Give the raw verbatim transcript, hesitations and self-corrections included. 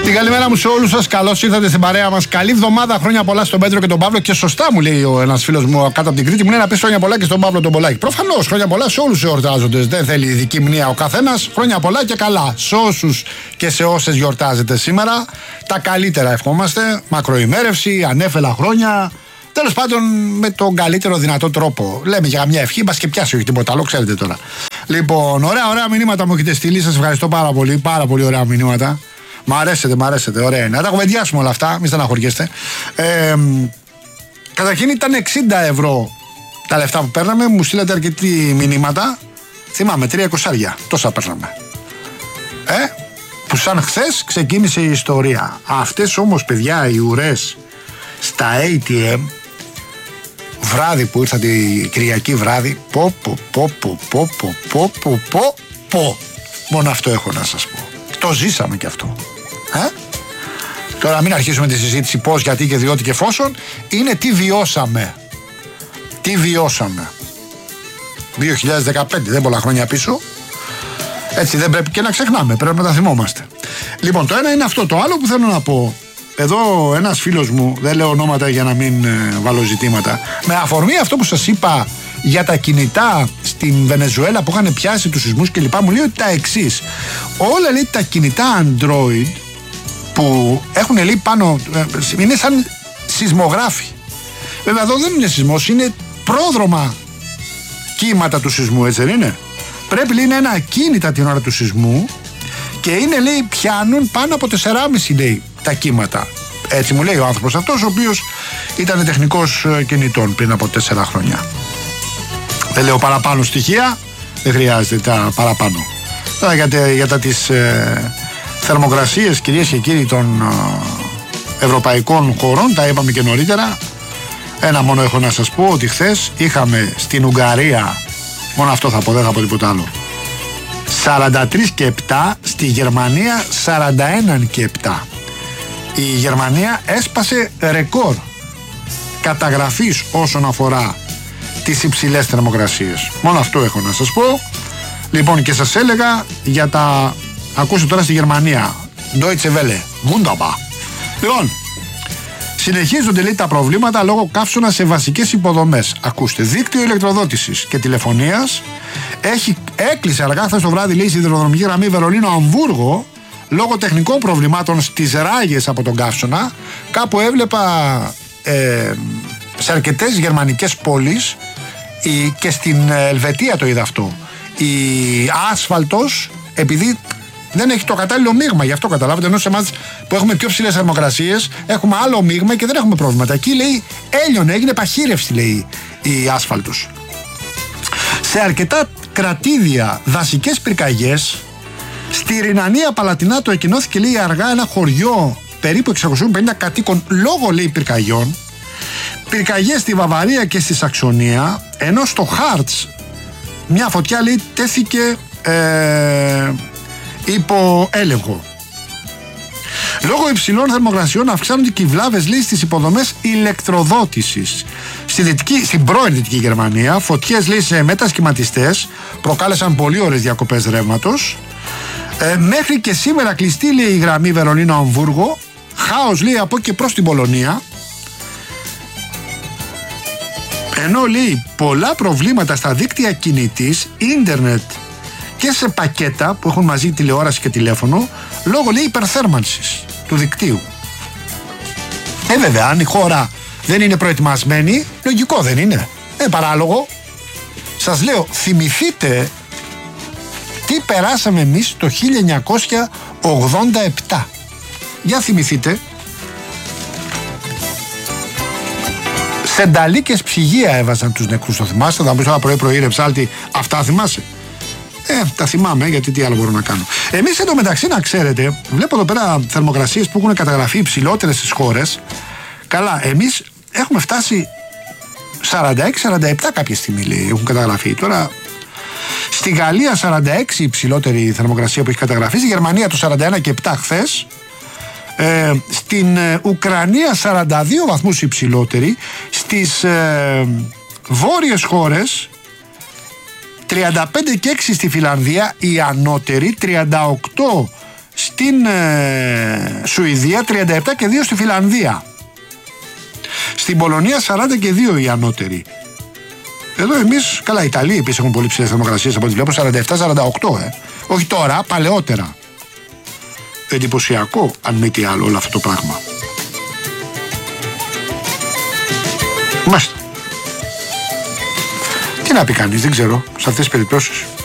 Την καλημέρα μου σε όλους σας. Καλώς ήρθατε στην παρέα μας. Καλή εβδομάδα. Χρόνια πολλά στον Πέτρο και τον Παύλο. Και σωστά μου λέει ένας φίλος μου κάτω από την Κρήτη, μου λέει να πεις χρόνια πολλά και στον Παύλο τον Πολάκη. Προφανώς χρόνια πολλά σε όλους τους εορτάζοντες. Δεν θέλει ειδική μνήμα ο καθένας. Χρόνια πολλά και καλά σε όσους και σε όσες γιορτάζετε σήμερα. Τα καλύτερα ευχόμαστε. Μακροημέρευση, ανέφελα χρόνια. Τέλος πάντων, με τον καλύτερο δυνατό τρόπο. Λέμε για μια ευχή, μπας και πιάσει, όχι τίποτα άλλο, ξέρετε τώρα. Λοιπόν, ωραία, ωραία μηνύματα μου έχετε στείλει. Σας ευχαριστώ πάρα πολύ. Πάρα πολύ ωραία μηνύματα. Μ' αρέσετε, μ' αρέσετε. Ωραία είναι. Να τα κουβεντιάσουμε όλα αυτά, μη στεναχωριέστε. Ε, καταρχήν ήταν εξήντα ευρώ τα λεφτά που παίρναμε. Μου στείλατε αρκετοί μηνύματα. Θυμάμαι, τρία εικοσάρια. Τόσα παίρναμε. Ε, που σαν χθες ξεκίνησε η ιστορία. Αυτές όμως, παιδιά, οι ουρές στα έι τι εμ, βράδυ που ήρθα την Κυριακή βράδυ, πω πω πω πω πω πω πω πω πω πω. Μόνο αυτό έχω να σας πω. Το ζήσαμε κι αυτό. Ε? Τώρα μην αρχίσουμε τη συζήτηση πώς, γιατί και διότι και εφόσον. Είναι τι βιώσαμε. Τι βιώσαμε. δύο χιλιάδες δεκαπέντε, δεν πολλά χρόνια πίσω. Έτσι δεν πρέπει και να ξεχνάμε, πρέπει να τα θυμόμαστε. Λοιπόν, το ένα είναι αυτό. Το άλλο που θέλω να πω, εδώ ένας φίλος μου, δεν λέω ονόματα για να μην ε, βάλω ζητήματα, με αφορμή αυτό που σας είπα για τα κινητά στην Βενεζουέλα που είχαν πιάσει τους σεισμούς και λοιπά, μου λέει ότι τα εξής. Όλα λέει τα κινητά Android που έχουν λέει πάνω, ε, είναι σαν σεισμογράφοι. Βέβαια εδώ δεν είναι σεισμός, είναι πρόδρομα κύματα του σεισμού, έτσι δεν είναι? Πρέπει λέει να είναι ακίνητα την ώρα του σεισμού και είναι λέει πιάνουν πάνω από τεσσεράμισι λέει τα κύματα. Έτσι μου λέει ο άνθρωπος αυτός, ο οποίος ήταν τεχνικός κινητών πριν από τέσσερα χρόνια. Δεν λέω παραπάνω στοιχεία, δεν χρειάζεται τα παραπάνω. Τώρα για, τε, για τα τις ε, θερμοκρασίες, κυρίες και κύριοι, των ε, ευρωπαϊκών χωρών, τα είπαμε και νωρίτερα. Ένα μόνο έχω να σας πω, ότι χθες είχαμε στην Ουγγαρία, μόνο αυτό θα πω, δεν θα πω τίποτα άλλο, σαράντα τρία και επτά, στη Γερμανία σαράντα ένα και επτά. Η Γερμανία έσπασε ρεκόρ καταγραφής όσον αφορά τις υψηλές θερμοκρασίες. Μόνο αυτό έχω να σας πω. Λοιπόν, και σας έλεγα για τα... Ακούστε τώρα στη Γερμανία. Deutsche Welle. Wunderbar. Λοιπόν, συνεχίζονται λέει τα προβλήματα λόγω καύσωνα σε βασικές υποδομές. Ακούστε, δίκτυο ηλεκτροδότησης και τηλεφωνίας έχει έκλεισε αργά χθες το βράδυ λέει η σιδηροδρομική γραμμή Βερολίνο-Αμβούργο λόγω τεχνικών προβλημάτων στις ράγες από τον καύσωνα. Κάπου έβλεπα ε, σε αρκετές γερμανικές πόλεις η, και στην Ελβετία το είδα αυτό. Η άσφαλτος, επειδή δεν έχει το κατάλληλο μείγμα, γι' αυτό καταλάβετε, ενώ σε εμάς που έχουμε πιο ψηλές θερμοκρασίες έχουμε άλλο μείγμα και δεν έχουμε προβλήματα. Εκεί λέει έλειωνε, έγινε παχύρευση λέει η άσφαλτος. Σε αρκετά κρατήδια δασικές πυρκαγιές, στη Ρινανία Παλατινάτο εκκοινώθηκε λέει αργά ένα χωριό περίπου εξακόσιους πενήντα κατοίκων λόγω λέει πυρκαγιών. Πυρκαγιές στη Βαβαρία και στη Σαξονία, ενώ στο Χάρτς μια φωτιά λέει τέθηκε ε, υπό έλεγχο. Λόγω υψηλών θερμοκρασιών αυξάνονται και οι βλάβες λέει στις υποδομές ηλεκτροδότησης. Στη δυτική, στην πρώην Δυτική Γερμανία, φωτιές λέει σε μετασχηματιστές προκάλεσαν πολύ ωραίες διακοπές ρεύματος. Ε, μέχρι και σήμερα κλειστή λέει η γραμμή Βερολίνο-Αμβούργο. Χάος λέει από και προς την Πολωνία. Ενώ λέει πολλά προβλήματα στα δίκτυα κινητής, ίντερνετ και σε πακέτα που έχουν μαζί τηλεόραση και τηλέφωνο λόγω λέει υπερθέρμανσης του δικτύου. Ε βέβαια, αν η χώρα δεν είναι προετοιμασμένη, λογικό δεν είναι? Ε παράλογο. Σας λέω, θυμηθείτε τι περάσαμε εμείς το χίλια εννιακόσια ογδόντα επτά. Για θυμηθείτε. Σενταλίκες ψυγεία έβαζαν τους νεκρούς, το θυμάστε? Θα μου πεις ένα πρωί πρωί ρε ψάλτη, αυτά θυμάσαι? Ε, τα θυμάμαι, γιατί τι άλλο μπορώ να κάνω. Εμείς εντωμεταξύ να ξέρετε, βλέπω εδώ πέρα θερμοκρασίες που έχουν καταγραφεί υψηλότερες στις χώρες. Καλά, εμείς έχουμε φτάσει σαράντα έξι σαράντα επτά κάποια στιγμή λέει, έχουν καταγραφεί. Τώρα στη Γαλλία σαράντα έξι υψηλότερη θερμοκρασία που έχει καταγραφεί, στη Γερμανία το σαράντα ένα και επτά χθες. Ε, στην ε, Ουκρανία σαράντα δύο βαθμούς υψηλότερη, στις ε, βόρειες χώρες τριάντα πέντε και έξι στη Φιλανδία, η ανώτερη τριάντα οκτώ στην ε, Σουηδία τριάντα επτά και δύο στη Φιλανδία. Στην Πολωνία σαράντα και δύο οι ανώτεροι. Εδώ εμείς, καλά, οι Ιταλοί επίσης έχουν πολύ ψηλές θερμοκρασίες από ό,τι βλέπω, σαράντα επτά σαράντα οκτώ, ε. Όχι τώρα, παλαιότερα. Εντυπωσιακό, αν μη τι άλλο, όλο αυτό το πράγμα. Μάλιστα. Τι να πει κανείς, δεν ξέρω, σε αυτές τις περιπτώσεις.